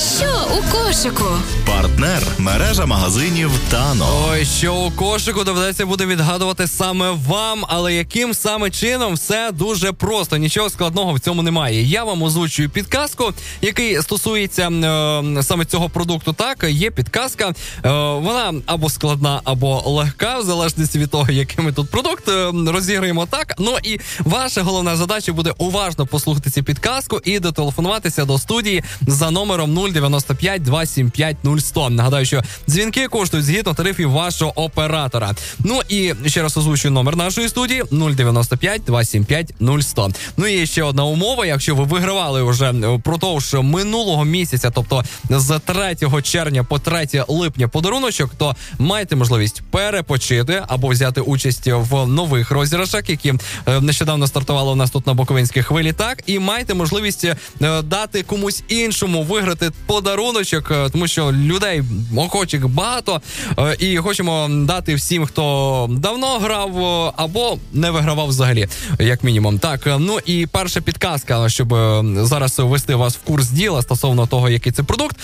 Що у кошику? Партнер – мережа магазинів Тано. Ой, що у кошику доведеться буде відгадувати саме вам, але яким саме чином? Все дуже просто, нічого складного в цьому немає. Я вам озвучую підказку, який стосується саме цього продукту. Так, є підказка, вона або складна, або легка, в залежності від того, який ми тут продукт розіграємо. Так, ну і ваша головна задача буде уважно послухати цю підказку і дотелефонуватися до студії за номером 095 275 0100. Нагадаю, що дзвінки коштують згідно тарифів вашого оператора. Ну і ще раз озвучую номер нашої студії 095 275 0100. Ну і ще одна умова, якщо ви вигравали вже впродовж минулого місяця, тобто з 3 червня по 3 липня подаруночок, то маєте можливість перепочити або взяти участь в нових розіграшах, які нещодавно стартували у нас тут на Буковинській хвилі, так, і маєте можливість дати комусь іншому виграти подаруночок, тому що людей охочих багато, і хочемо дати всім, хто давно грав або не вигравав взагалі, як мінімум. Так, ну і перша підказка, щоб зараз ввести вас в курс діла стосовно того, який це продукт,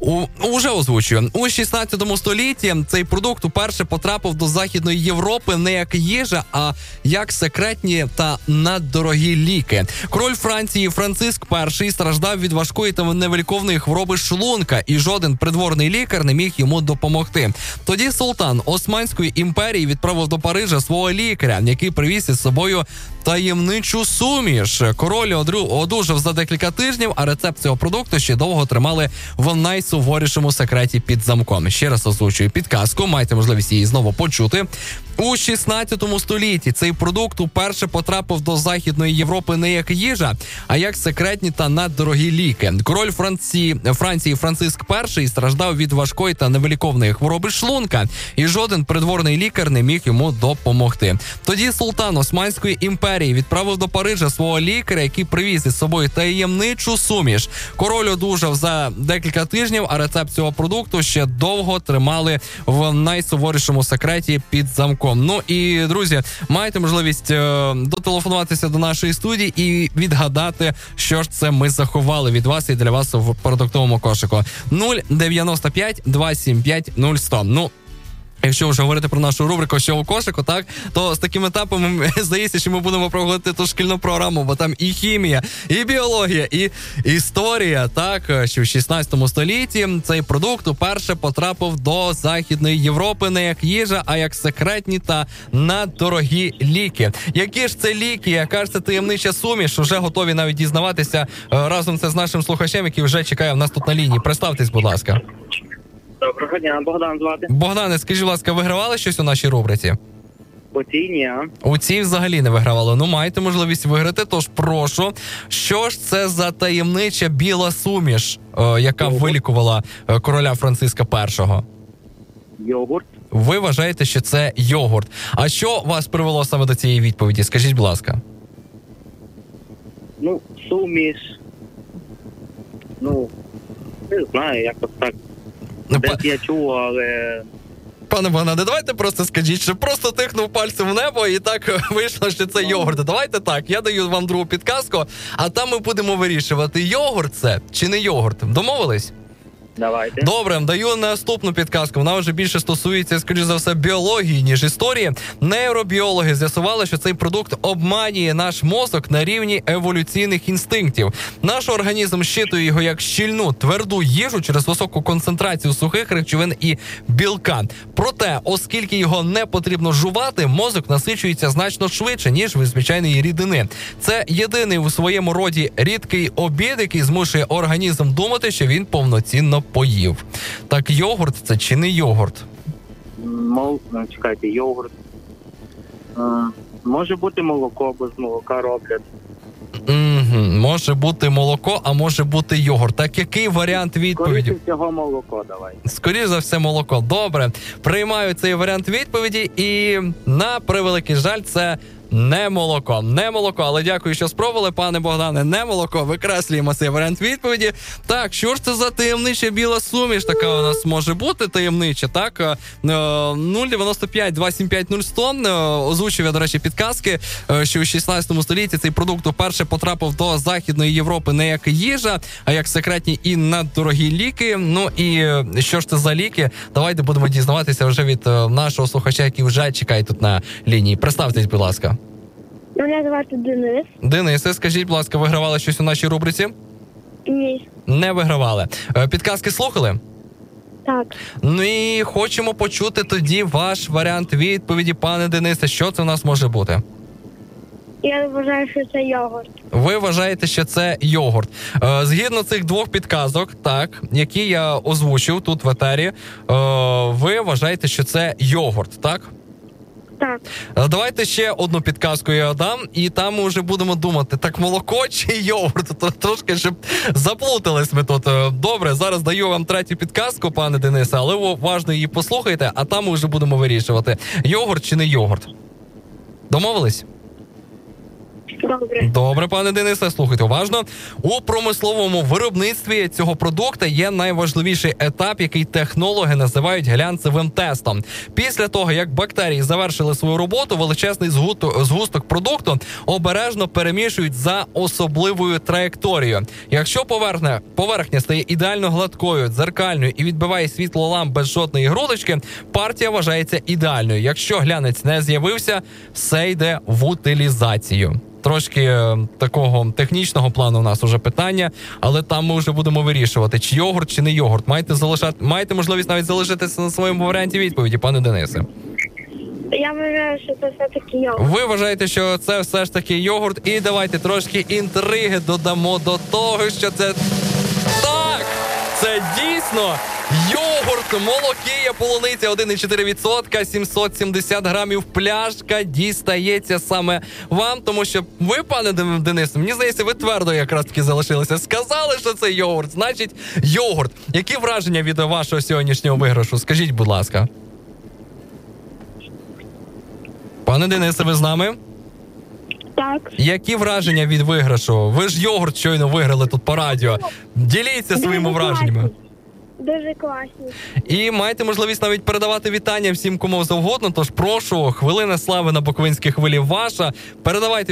уже озвучую. У 16 столітті цей продукт уперше потрапив до Західної Європи не як їжа, а як секретні та наддорогі ліки. Король Франції Франциск І страждав від важкої та невиліковної хвороби шлунка, і жоден придворний лікар не міг йому допомогти. Тоді султан Османської імперії відправив до Парижа свого лікаря, який привіз із собою таємничу суміш. Король одужав за декілька тижнів, а рецепт цього продукту ще довго тримали в найсуворішому секреті під замком. Ще раз озвучую підказку, маєте можливість її знову почути. У 16 столітті цей продукт уперше потрапив до Західної Європи не як їжа, а як секретні та наддорогі ліки. Король Франції Франциск І страждав від важкої та невиліковної хвороби шлунка, і жоден придворний лікар не міг йому допомогти. Тоді султан Османської імперії відправив до Парижа свого лікаря, який привіз із собою таємничу суміш. Король одужав за декілька тижнів, а рецепт цього продукту ще довго тримали в найсуворішому секреті під замком. Ну і, друзі, маєте можливість дотелефонуватися до нашої студії і відгадати, що ж це ми заховали від вас і для вас в продуктовому кошику. 095 275 0100. Ну, якщо вже говорити про нашу рубрику «Що у кошику», так, то з такими етапами здається, що ми будемо проходити ту шкільну програму, бо там і хімія, і біологія, і історія, так, що в 16 столітті цей продукт уперше потрапив до Західної Європи не як їжа, а як секретні та наддорогі ліки. Які ж це ліки, яка ж це таємнича суміш, вже готові навіть дізнаватися разом це з нашим слухачем, який вже чекає в нас тут на лінії. Представтесь, будь ласка. Доброго дня, Богдан звати. Богдане, скажіть, будь ласка, вигравали щось у нашій рубриці? У цій ні. У цій взагалі не вигравали. Ну, маєте можливість виграти, тож прошу. Що ж це за таємнича біла суміш, яка вилікувала короля Франциска І? Йогурт. Ви вважаєте, що це йогурт. А що вас привело саме до цієї відповіді? Скажіть, будь ласка. Ну, суміш. Ну, не знаю, якось так. Десь я чув, але... Пане Богдане, давайте просто скажіть, що просто тихнув пальцем в небо і так вийшло, що це йогурт. Давайте так, я даю вам другу підказку, а там ми будемо вирішувати, йогурт це чи не йогурт. Домовились? Давайте. Добре, даю наступну підказку. Вона вже більше стосується, скоріш за все, біології, ніж історії. Нейробіологи з'ясували, що цей продукт обманює наш мозок на рівні еволюційних інстинктів. Наш організм щитує його як щільну, тверду їжу через високу концентрацію сухих речовин і білка. Проте, оскільки його не потрібно жувати, мозок насичується значно швидше, ніж від звичайної рідини. Це єдиний у своєму роді рідкий обід, який змушує організм думати, що він повноцінно поїв. Так, йогурт це чи не йогурт? Чекайте, йогурт. Може бути молоко, бо з молока роблять. Може бути молоко, а може бути йогурт. Так, який варіант відповіді? Скоріше всього молоко, давай. Скоріше за все молоко. Добре. Приймаю цей варіант відповіді і, на превеликий жаль, це Не молоко, але дякую, що спробували, пане Богдане. Не молоко, викреслюємо цей варіант відповіді. Так, що ж це за таємнича біла суміш? Така у нас може бути таємнича, так? 095-275-0100. Озвучив я, до речі, підказки, що у 16 столітті цей продукт вперше потрапив до Західної Європи не як їжа, а як секретні і наддорогі ліки. Ну і що ж це за ліки? Давайте будемо дізнаватися вже від нашого слухача, який вже чекає тут на лінії. Представтесь, будь ласка. Мене звати Денис. Денисе, скажіть, будь ласка, вигравали щось у нашій рубриці? Ні. Не вигравали. Підказки слухали? Так. Ну і хочемо почути тоді ваш варіант відповіді, пане Денисе. Що це у нас може бути? Я вважаю, що це йогурт. Ви вважаєте, що це йогурт. Згідно цих двох підказок, так, які я озвучив тут в етері, ви вважаєте, що це йогурт, так? Так. Давайте ще одну підказку я дам, і там ми вже будемо думати, так молоко чи йогурт? Трошки, щоб заплутались ми тут. Добре, зараз даю вам третю підказку, пане Денисе, але ви уважно її послухайте, а там ми вже будемо вирішувати, йогурт чи не йогурт. Домовились? Добре. Добре, пане Денисе, слухайте уважно. У промисловому виробництві цього продукту є найважливіший етап, який технологи називають глянцевим тестом. Після того, як бактерії завершили свою роботу, величезний згусток продукту обережно перемішують за особливою траєкторією. Якщо поверхня стає ідеально гладкою, дзеркальною і відбиває світло ламп без жодної грудочки, партія вважається ідеальною. Якщо глянець не з'явився, все йде в утилізацію. Трошки такого технічного плану у нас уже питання, але там ми вже будемо вирішувати, чи йогурт, чи не йогурт. Маєте можливість навіть залишитися на своєму варіанті відповіді, пане Денисе. Я вважаю, що це все-таки йогурт. Ви вважаєте, що це все ж таки йогурт, і давайте трошки інтриги додамо до того, що це... Так! Це дійсно йогурт, молокія, полуниця 1,4%, 770 грамів пляшка дістається саме вам, тому що ви, пане Денис, мені здається, ви твердо якраз таки залишилися. Сказали, що це йогурт, значить йогурт. Які враження від вашого сьогоднішнього виграшу? Скажіть, будь ласка. Пане Денисе, ви з нами? Так. Які враження від виграшу? Ви ж йогурт щойно виграли тут по радіо. Діліться своїми враженнями. Дуже класні. І маєте можливість навіть передавати вітання всім, кому завгодно. Тож прошу, хвилина слави на Буковинській хвилі ваша. Передавайте